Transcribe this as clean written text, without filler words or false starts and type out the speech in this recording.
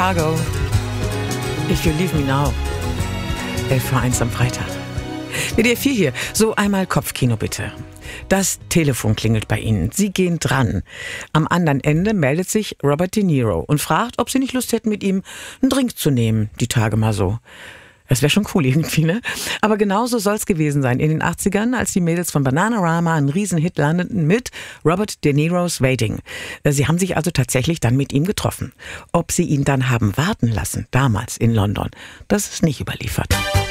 Chicago. If You Leave Me Now. 11:01 am Freitag. WDR 4 hier. So einmal Kopfkino bitte. Das Telefon klingelt bei Ihnen. Sie gehen dran. Am anderen Ende meldet sich Robert De Niro und fragt, ob Sie nicht Lust hätten, mit ihm einen Drink zu nehmen, die Tage mal so. Das wäre schon cool irgendwie, ne? Aber genauso soll es gewesen sein in den 80ern, als die Mädels von Bananarama einen Riesenhit landeten mit Robert De Niro's Waiting. Sie haben sich also tatsächlich dann mit ihm getroffen. Ob sie ihn dann haben warten lassen, damals in London, das ist nicht überliefert.